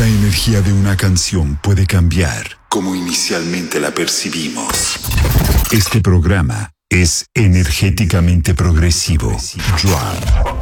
La energía de una canción puede cambiar como inicialmente la percibimos. Este programa es energéticamente progresivo. Drive.